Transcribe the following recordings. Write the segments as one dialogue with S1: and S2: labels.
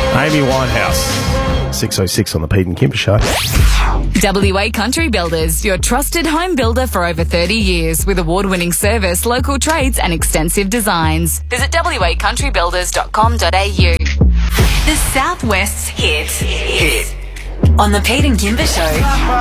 S1: Amy Winehouse. 6:06 on the Pete and Kimber Show.
S2: WA Country Builders, your trusted home builder for over 30 years with award-winning service, local trades and extensive designs. Visit wacountrybuilders.com.au. The Southwest's hit. On the Pete and Kimber Show.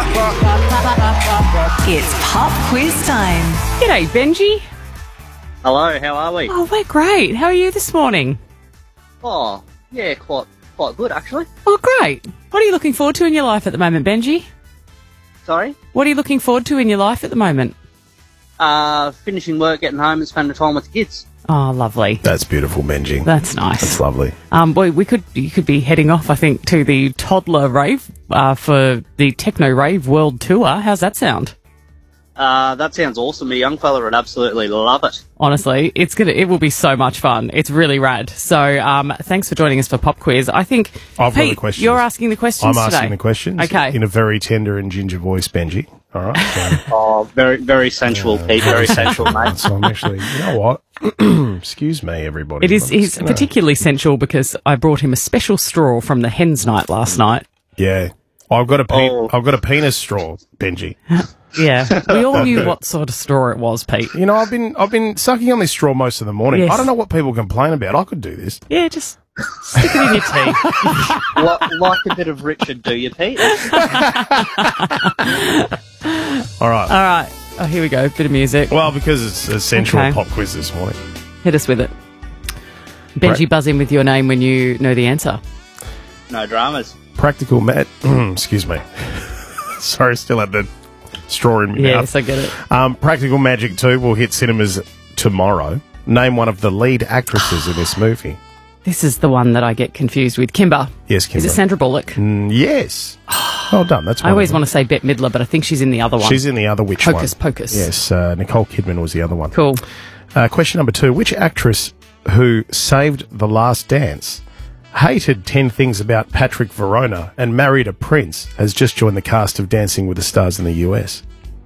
S2: It's pop quiz time.
S3: G'day, Benji.
S4: Hello, how are we?
S3: Oh, we're great. How are you this morning?
S4: Oh, yeah, quite good, actually.
S3: Oh, great. What are you looking forward to in your life at the moment, Benji?
S4: Sorry?
S3: What are you looking forward to in your life at the moment?
S4: Finishing work, getting home and spending time with the kids.
S3: Oh, lovely.
S1: That's beautiful, Benji.
S3: That's nice.
S1: That's lovely.
S3: Boy, you could be heading off, I think, to the toddler rave for the Techno Rave World Tour. How's that sound?
S4: That sounds awesome. A young fella would absolutely love it.
S3: Honestly, it will be so much fun. It's really rad. So, thanks for joining us for Pop Quiz. I think,
S1: I've got
S3: Pete,
S1: the questions.
S3: you're asking the questions
S1: I'm
S3: today.
S1: asking the questions.
S3: Okay.
S1: In a very tender and ginger voice, Benji. All right. So,
S4: Oh, very, very sensual, Pete. Very sensual, mate.
S1: so I'm actually, you know what? Excuse me, everybody.
S3: He's particularly sensual because I brought him a special straw from the Hens Night last night.
S1: Yeah. I've got a penis straw, Benji.
S3: Yeah, we all knew what sort of straw it was, Pete.
S1: You know, I've been sucking on this straw most of the morning.
S3: Yes.
S1: I don't know what people complain about. I could do this.
S3: Yeah, just stick it in your tea.
S4: Like a bit of Richard, do you, Pete?
S1: All right.
S3: All right. Oh, here we go. Bit of music.
S1: Well, because it's a central
S3: Okay.
S1: pop quiz this morning.
S3: Hit us with it. Benji,
S1: Right.
S3: buzz in with your name when you know the answer.
S4: No dramas.
S1: Practical excuse me. Sorry, still had the straw in my
S3: Yes,
S1: mouth.
S3: I get it.
S1: Practical Magic 2 will hit cinemas tomorrow. Name one of the lead actresses in this movie.
S3: This is the one that I get confused with. Kimber.
S1: Yes, Kimber.
S3: Is it Sandra Bullock?
S1: Yes. Well done. That's
S3: I always want to say Bette Midler, but I think she's in the other one.
S1: She's in the other which
S3: Hocus
S1: one?
S3: Pocus.
S1: Yes, Nicole Kidman was the other one.
S3: Cool.
S1: Question number 2. Which actress who saved The Last Dance, hated 10 Things About Patrick Verona, and married a prince has just joined the cast of Dancing with the Stars in the US?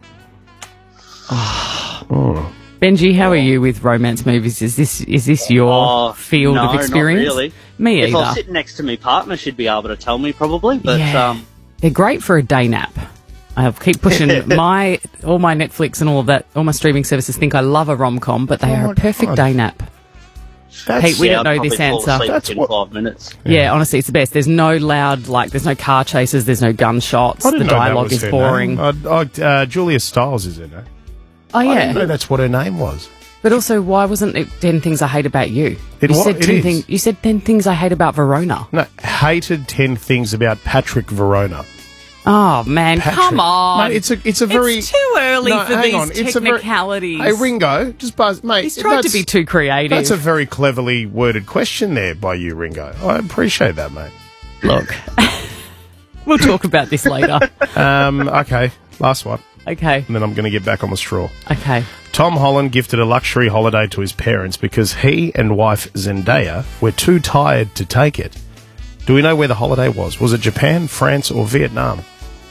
S3: Benji, how are you with romance movies? Is this your field
S4: no,
S3: of experience?
S4: Not really.
S3: Me
S4: If I
S3: either.
S4: was sitting next to my partner, she'd be able to tell me probably. But
S3: Yeah. They're great for a day nap. I'll keep pushing all my Netflix and all of that, all my streaming services think I love a rom-com, but they are a perfect
S1: God.
S3: day nap. Pete, we don't know this answer.
S1: That's
S4: in
S1: what-
S4: 5 minutes.
S3: Yeah, honestly, it's the best. There's no loud, there's no car chases, there's no gunshots,
S1: I
S3: the
S1: didn't know that
S3: dialogue
S1: was
S3: is
S1: her
S3: boring.
S1: name. Julia Stiles is in her.
S3: Oh,
S1: I didn't
S3: yeah.
S1: know that's what her name was.
S3: But also, why wasn't it 10 Things I Hate About You?
S1: It
S3: You
S1: wa-
S3: said
S1: it
S3: 10
S1: is.
S3: things. You said 10 Things I Hate About Verona.
S1: No, hated 10 Things About Patrick Verona.
S3: Oh, man,
S1: Patrick.
S3: come on.
S1: Mate, it's a very...
S3: It's too early
S1: No,
S3: for
S1: hang
S3: these
S1: on, it's a very-
S3: technicalities.
S1: Hey, Ringo, just buzz... Mate,
S3: He's tried to be too creative.
S1: That's a very cleverly worded question there by you, Ringo. I appreciate that, mate.
S3: Look, we'll talk about this later.
S1: Okay, last one.
S3: Okay,
S1: And then I'm going to get back on the straw.
S3: okay.
S1: Tom Holland gifted a luxury holiday to his parents because he and wife Zendaya were too tired to take it. Do we know where the holiday was? Was it Japan, France, or Vietnam?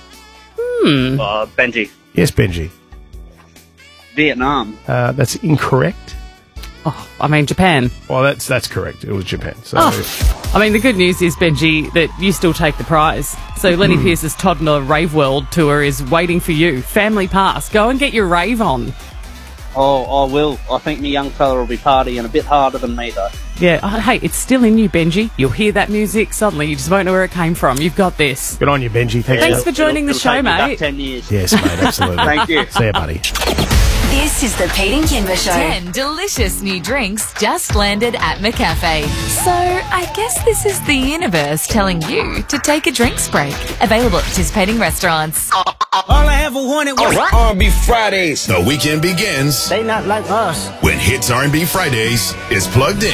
S4: Benji,
S1: Yes, Benji.
S4: Vietnam.
S1: That's incorrect.
S3: Oh, I mean, Japan.
S1: Well, that's correct. It was Japan. So
S3: I mean, the good news is, Benji, that you still take the prize. So Lenny Pierce's Toddler Rave World Tour is waiting for you. Family pass. Go and get your rave on.
S4: Oh, I will. I think my young fella will be partying a bit harder than me, though.
S3: Yeah. Oh, hey, it's still in you, Benji. You'll hear that music. Suddenly, you just won't know where it came from. You've got this.
S1: good on you, Benji.
S3: Thanks for joining the
S4: It'll
S3: show,
S4: take me
S3: mate.
S4: Back 10 years.
S1: Yes, mate, absolutely.
S4: Thank you.
S1: See you, buddy.
S2: This is the Pete and Kimber Show. 10 delicious new drinks just landed at McCafe. So I guess this is the universe telling you to take a drinks break. Available at participating restaurants.
S5: All I ever wanted was R&B Fridays.
S6: The weekend begins
S5: They not like us.
S6: when Hits R&B Fridays is plugged in.